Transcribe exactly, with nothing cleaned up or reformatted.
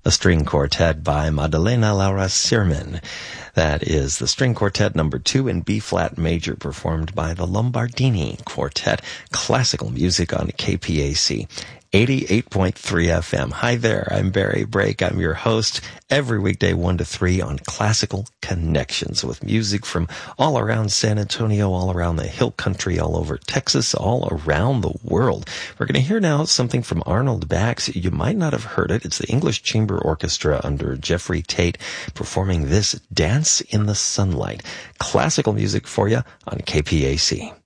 A string quartet by Maddalena Laura Sirman. That is the string quartet number two in B-flat major, performed by the Lombardini Quartet. Classical music on K P A C eighty-eight point three F M. Hi there, I'm Barry Brake. I'm your host every weekday one to three on Classical Connections, with music from all around San Antonio, all around the Hill Country, all over Texas, all around the world. We're going to hear now something from Arnold Bax. You might not have heard it. It's the English Chamber Orchestra under Jeffrey Tate performing this Dance in the Sunlight. Classical music for you on K P A C.